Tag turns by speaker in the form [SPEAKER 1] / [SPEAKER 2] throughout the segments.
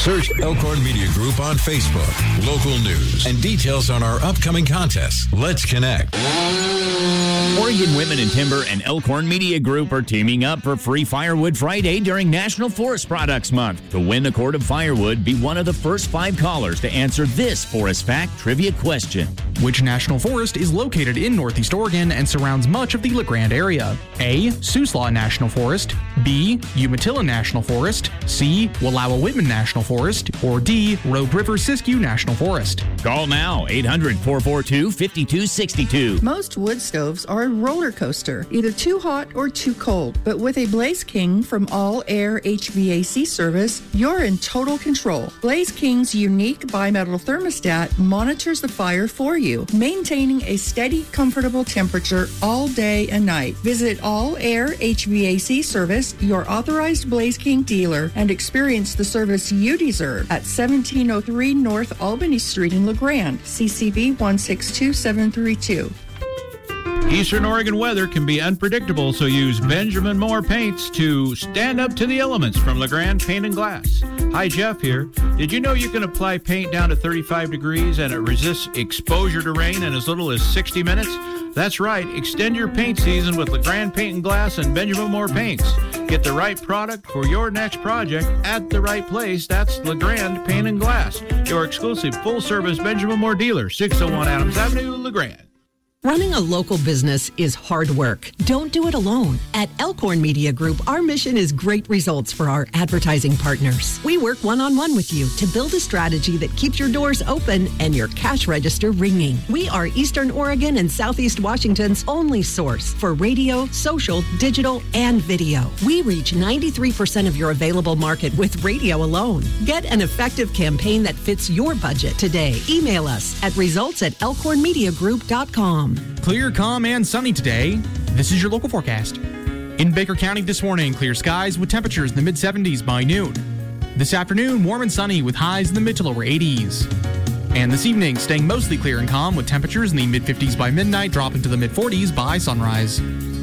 [SPEAKER 1] Search Elkhorn Media Group on Facebook. Local news and details on our upcoming contests. Let's connect.
[SPEAKER 2] Oregon Women in Timber and Elkhorn Media Group are teaming up for Free Firewood Friday during National Forest Products Month. To win a cord of firewood, be one of the first 5 callers to answer this Forest Fact trivia question.
[SPEAKER 3] Which national forest is located in Northeast Oregon and surrounds much of the LeGrand area? A. Siuslaw National Forest, B. Umatilla National Forest, C. Wallowa-Whitman National Forest, or D. Rogue River-Siskiyou National Forest.
[SPEAKER 2] Call now, 800-442-5262.
[SPEAKER 4] Most wood stoves are a roller coaster, either too hot or too cold. But with a Blaze King from All Air HVAC service, you're in total control. Blaze King's unique bimetal thermostat monitors the fire for you, maintaining a steady, comfortable temperature all day and night. Visit All Air HVAC Service, your authorized Blaze King dealer, and experience the service you deserve at 1703 North Albany Street in LeGrand, CCV 162732.
[SPEAKER 5] Eastern Oregon weather can be unpredictable, so use Benjamin Moore paints to stand up to the elements from LeGrand Paint and Glass. Hi, Jeff here. Did you know you can apply paint down to 35 degrees and it resists exposure to rain in as little as 60 minutes? That's right. Extend your paint season with LeGrand Paint and Glass and Benjamin Moore paints. Get the right product for your next project at the right place. That's LeGrand Paint and Glass, your exclusive full-service Benjamin Moore dealer, 601 Adams Avenue, LeGrand.
[SPEAKER 6] Running a local business is hard work. Don't do it alone. At Elkhorn Media Group, our mission is great results for our advertising partners. We work one-on-one with you to build a strategy that keeps your doors open and your cash register ringing. We are Eastern Oregon and Southeast Washington's only source for radio, social, digital, and video. We reach 93% of your available market with radio alone. Get an effective campaign that fits your budget today. Email us at results@elkhornmediagroup.com.
[SPEAKER 3] Clear, calm, and sunny today. This is your local forecast. In Baker County this morning, clear skies with temperatures in the mid-70s by noon. This afternoon, warm and sunny with highs in the mid to lower 80s. And this evening, staying mostly clear and calm with temperatures in the mid-50s by midnight, dropping to the mid-40s by sunrise.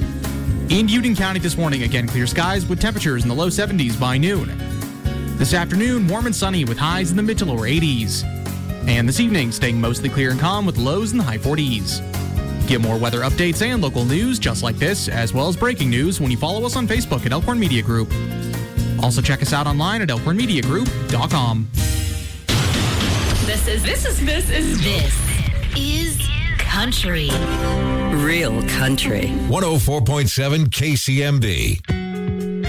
[SPEAKER 3] In Union County this morning, again, clear skies with temperatures in the low 70s by noon. This afternoon, warm and sunny with highs in the mid to lower 80s. And this evening, staying mostly clear and calm with lows in the high 40s. Get more weather updates and local news just like this, as well as breaking news when you follow us on Facebook at Elkhorn Media Group. Also check us out online at elkhornmediagroup.com.
[SPEAKER 7] This is country.
[SPEAKER 6] Real country.
[SPEAKER 1] 104.7 KCMB.